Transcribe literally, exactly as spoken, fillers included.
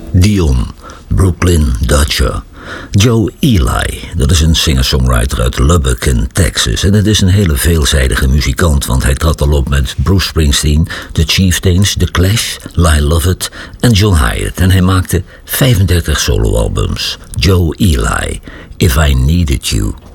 Dion, Brooklyn Dodger. Joe Ely, dat is een singer-songwriter uit Lubbock in Texas. En het is een hele veelzijdige muzikant, want hij trad al op met Bruce Springsteen, The Chieftains, The Clash, Lyle Lovett en John Hyatt. En hij maakte vijfendertig soloalbums. Joe Ely, If I Needed You.